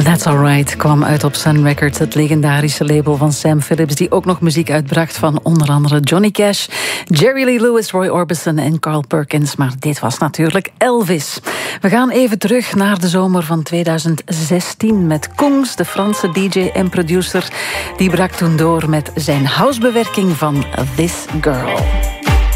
That's Alright kwam uit op Sun Records, het legendarische label van Sam Phillips, die ook nog muziek uitbracht van onder andere Johnny Cash, Jerry Lee Lewis, Roy Orbison en Carl Perkins. Maar dit was natuurlijk Elvis. We gaan even terug naar de zomer van 2016 met Kungs, de Franse DJ en producer. Die brak toen door met zijn housebewerking van This Girl.